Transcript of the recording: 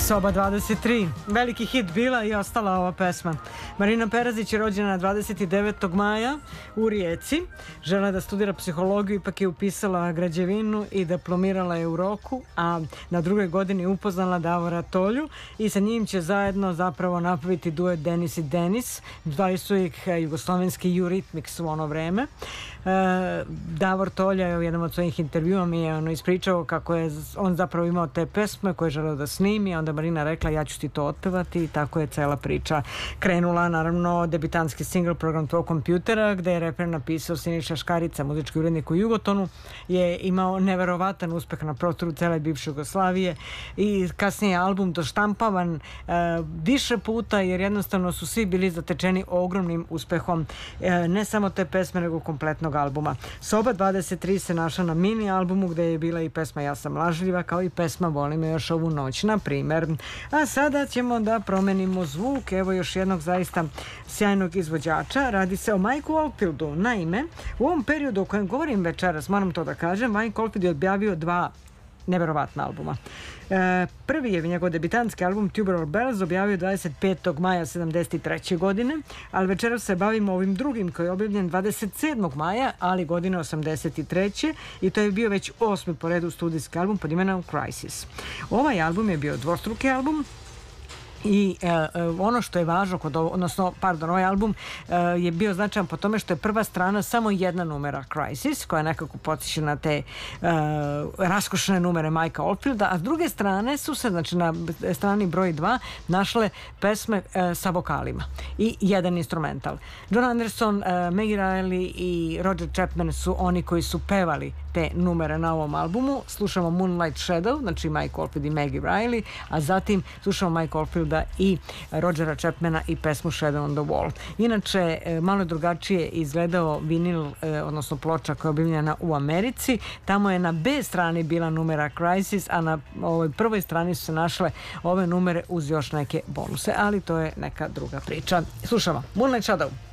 Soba 23. Veliki hit bila i ostala ova pesma. Marina Perazić je rođena 29. maja u Rijeci. Žela da studira psihologiju, ipak je upisala građevinu i diplomirala je u roku, a na drugoj godini upoznala Davora Tolju i sa njim će zajedno zapravo napraviti duet Denis i Denis. Zvali su ih jugoslovenski Eurythmics u ono vreme. Davor Tolja je u jednom od svojih intervjua mi je ispričao kako je on zapravo imao te pesme koje je želeo da snimi, onda Marina rekla ja ću ti to otpevati i tako je cela priča krenula. Naravno, debitanski singl Program tvog kompjutera, gde je reper napisao Siniša Škarica, muzički urednik u Jugotonu, je imao neverovatan uspeh na prostoru cele bivše Jugoslavije i kasnije album doštampavan više puta jer jednostavno su svi bili zatečeni ogromnim uspehom ne samo te pesme nego kompletnog albuma. Soba 23 se našla na mini albumu gde je bila i pesma Ja sam lažljiva kao i pesma Volim me još ovu noć, na primer. A sada ćemo da promenimo zvuk, evo još jednog zaista sjajnog izvođača. Radi se o Mike Oldfieldu. Naime, u ovom periodu o kojem govorim večeras, moram to da kažem, Mike Oldfield je objavio dva neverovatna albuma. Prvi je njegov debitanski album Tubular Bells objavio 25. maja 73. godine, ali večeras se bavimo ovim drugim koji je objavljen 27. maja, ali godine 83. i to je bio već 8. po redu studijski album pod imenom Crisis. Ovaj album je bio dvostruki album i ono što je važno ovaj album je bio značajan po tome što je prva strana samo jedna numera Crisis, koja nekako podsjeća na te raskošne numere Mikea Oldfielda, a s druge strane su se, znači na strani broj 2 našle pesme sa vokalima i jedan instrumental. John Anderson, Maggie Riley i Roger Chapman su oni koji su pevali te numere na ovom albumu. Slušamo Moonlight Shadow, znači Mike Oldfield i Maggie Riley, a zatim slušamo Mike Oldfielda i Rogera Chapmana i pesmu Shadow on the Wall. Inače, malo drugačije izgledao vinil, odnosno ploča koja je objavljena u Americi. Tamo je na B strani bila numera Crisis, a na ovoj prvoj strani su se našle ove numere uz još neke bonuse, ali to je neka druga priča. Slušamo Moonlight Shadow.